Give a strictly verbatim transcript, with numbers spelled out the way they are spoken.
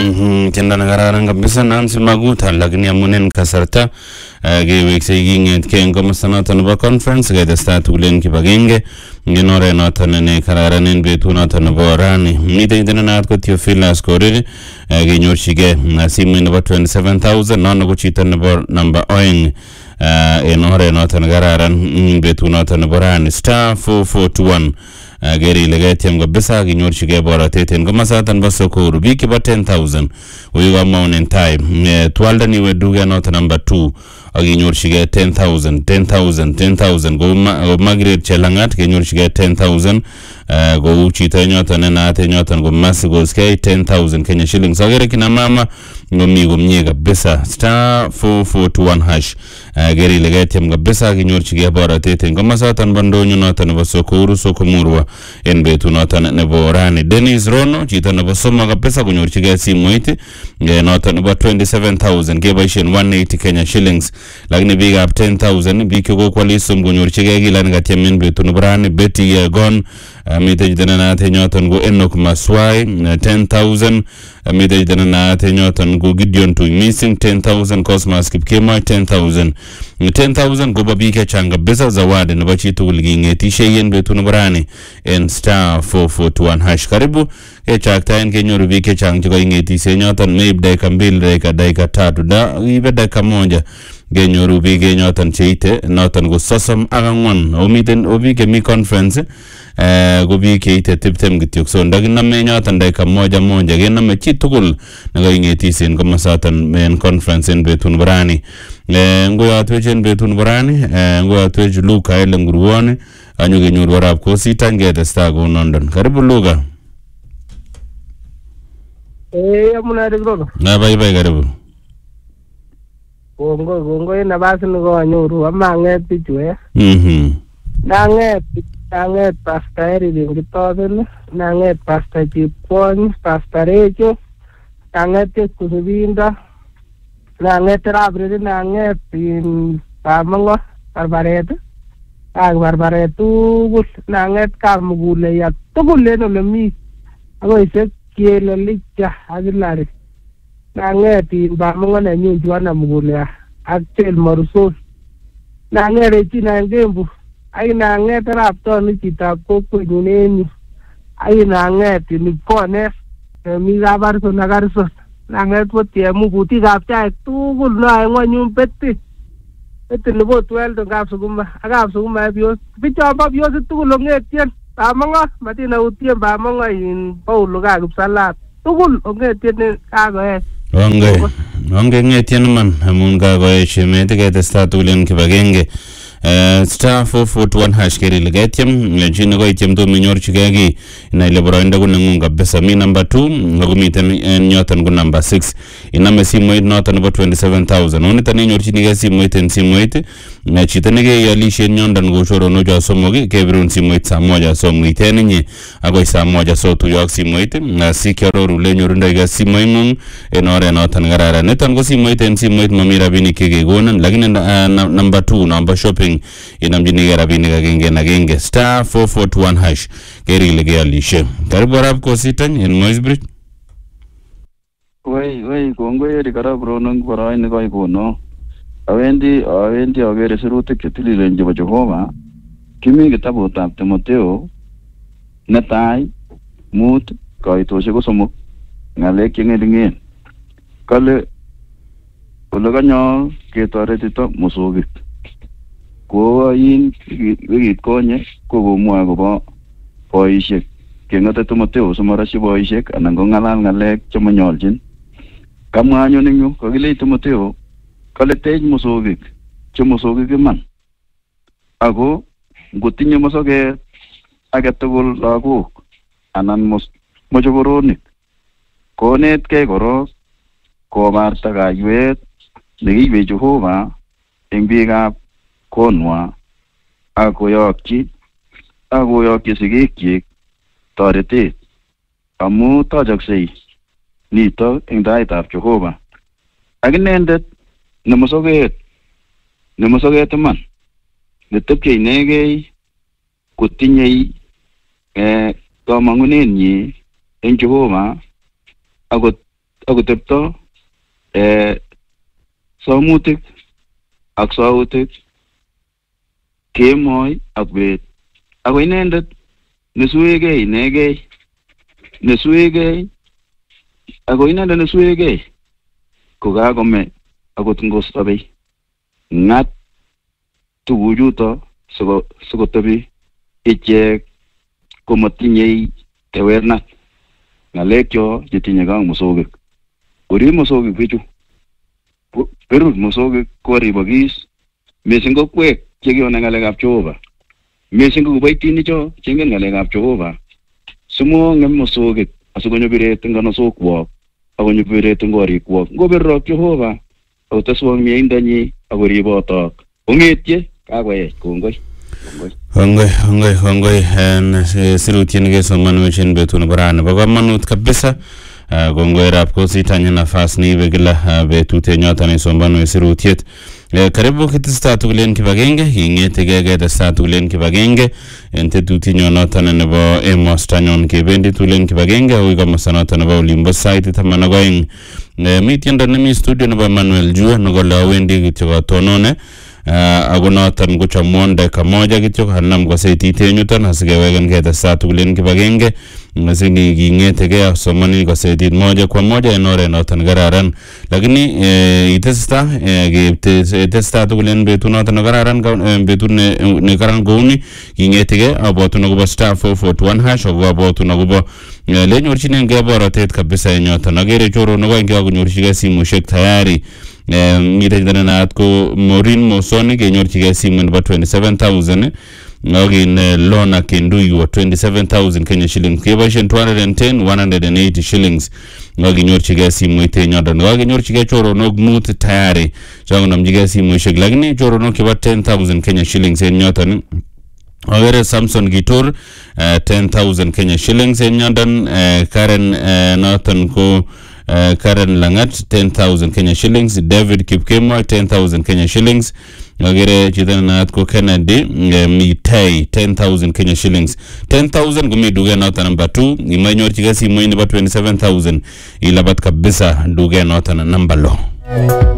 Mhm, tienda na kararan kabisa Nancy Maguta lakini amunen kasarta gewekse ginget ke komasta noton nebo conference ketestai tugulen kibagenge nginore noton ne kararanen betut noton nebo rani mite internet ko Theophilus Korir genyorchige simu nebo twenty-seven thousand nono ko chito nebo number oeng en ore noton kararan betut noton nebo rani star four four two one geri ile tiam kabisa kinyorchige borotet en komasatan bo Sokoro biik kibo ten thousand uyiga mountain time twalda ni weduge not number two akinyorchige ten thousand ten thousand ten thousand go Margaret Chelangat kinyorchige ten thousand go chito nyoton naate nyoton go Masigos ten thousand Kenya shillings agere kina mama ngomi gomnye kabisa star four four two one hash geri ile tiam kabisa kinyorchige borotet en komasatan bo ndonyo noton bo Sokoro Sokomurwa en betu noton nebo rani Dennis Rono chito nebo soma kabisa kunyorchige simoit noton nebo twenty-seven thousand keboisien one hundred eighty Kenya shillings lakini biik ab ten thousand biik ko kwalisum kunyorchige kila ngatiem en betu nebo rani Betty Gon mite jidana naate nyoton go Enoch Maswai ten thousand mite jidana naate nyoton go Gideon to missing ten thousand Cosmas Kipkema ten thousand ten thousand go babike changa besa zawadi nebo chitu ulgingetishe yen betu nebo rani en star four four two one hash karibu ke chakta en kenyoru bike chang chiko ingetise nyoton meib daika mbili daika daika tatu da ibe daika moja genyoru bike nyoton cheite noton go sosom agangwan omiten obike mi conference eh go bike ite tiptem gityok so ndaginame nyoton daika moja moja gename chitugul naga ingetise en komasatan men conference en betu nebo rani eh ngoyatwechen betu nebo rani eh ngoyatwech Luka ele nguruone anyo genyoru warab ko sitangete testa go London karibu Luka. Eh amuna bro na bye bye karibu gongo gongo ina basi ngo anyoru amanget bichwe mhm nanget nanget pastor ngitoben nanget pastor Chipkwony pastor Recho nanget kusubinda nanget rabre nanget in pamango barbaret ak barbaret tugul nanget kamugule ya tugul en ole mi agoi se kiele licha agilari nanget in pamango nenyu juana mugule ak tel marusul nanget china ngembu ai nanget rapto ni chita kokwenyu nenyu ai nanget ni kone mi gabar so nagarso nanget potiemu kutikab chaik tugul no ai ngonyum peti peti nebo twelve ngap sukuma agap sukuma bios bichombo bios tugul ongetien pamango matina utien pamango in Paulo kakipsalat tugul ongetien kagoe onge onge ngetien man amun kagoe shemete ketesta tugulen kibagenge star four four two one hash keri legetiem jini go item do minyorchige gi ina ile boroinda ko nengun kabisa mi number two ngomiten nyotan go number six ina mesimo notan bo twenty-seven thousand onita ne nyorchinige simoit en simoit na chitenege yalishe nyondan go shoro no ja somogi kebrun simoit saa moja somni teninye ago saa moja so tu yok simoit na sikero rule nyorunda ga simoimun en ore notan garara netan go simoit en simoit mamira bini kege gonan lakini number two number shopping inamjini rabini genge na genge star four four two one hash keri lege alishe karibu arab ko sitan en Moisbridge wei wei kongo yeri karab ronong barai ne kai kono awendi awendi agere sirutik chetililen chebo Jehova kimi kitabutab Timotheo netai mut kaitosiek kosomok ngalek chengeringen kale ole kanyo ketoretito musokit ko yin wikit konye ko komwa kobo boisiek kengate Timotheo somarashi boisiek anan ko ngalal ngalek chemonyolchin kamwa anyun eng yu kakile Timotheo kale tej musokik chemusokik iman ako ngotinye mosoket age tugul lagok anan mochokoronik konetkei korok kobarta kayweet nekiibe Jehova eng biikab konwa akoyokchi akoyokchi sigikyik toretet amu tochoksei nito eng taitab Jehova ak inendet nemosoket nemosoket iman netepche inegei kotinyei eh kamangunenyi eng Jehova akot akotepto eh somutik ak sautik kemoi ak bet ako inendet nesuegei inegei nesuegei ako inendet nesuegei ko kakome akot ngosobei ngat tuguchuto siko sikotebi ichek komatinye kewernat ngalek cho chetinye kang musogik ori musogik bichu perut musogik koribokis mising ko kwek chekione ngalekab Jehova mising ko baitini cho chengen ngalekab Jehova sumongem musogik asikonyo biret nganosokwok akonyo biret ngorikwok ngoberok Jehova oteswong mieindanyi akoribotok ongetye kakoech kongoi Hongoi, hongoi, hongoi, en sirutien ke somanwechin betu na barana. Bago manut kabisa, hongoi rap ko sitanya nafas ni begila betu te nyota ni somanwe sirutiet. Karibu kitista tukulen kibagenge, ingete gege desta tukulen kibagenge, ente tuti nyonota na nebo emos tanyon kebendi tukulen kibagenge, uiga masanota nebo ulimbo site tamanagoing. Mitienda nimi studio nebo Manuel Jua, nagola wendi kityoka tonone. Uh, ako noton ko chamonde kamoja kityo hanam ko seitite nyuton hasikewegen ketesta tukulen kibagenge masini kingetege somani ko seitit moja kwa moja en oret noton kararan lakini eh, itesta eh, itesta tukulen betut noton kararan betut ne, ne karan kouni kingetege abotun akobo star four forty-one hash ako abotun akobo eh, lenyorchinen ge borotet kabisa en yoton agere choronok aeng kakonyorchige simoshek tayari mire dana ko Morin Mosoni kenyorchige simu nebo twenty-seven thousand ngogin Lona Kinduyu twenty-seven thousand Kenya shillings keboishen two hundred ten one hundred eighty shillings ngoginyorchige simu ite nyodan ngoginyorchige choronok mut tayari changonamjige simu ishek lakini choronok kiba ten thousand Kenya shillings en nyotan Ogere Samson Gitor uh, ten thousand Kenya shillings en nyodan uh, Karen uh, Norton ko Uh, Karen Langat ten thousand Kenya shillings, David Kipkemo ten thousand Kenya shillings, Ogere Chidana ko Kennedy uh, Mitei ten thousand Kenya shillings, ten thousand gumi duge nota number two, imanyor chigasi mwini ba twenty-seven thousand ilabat kabisa duge nota number low.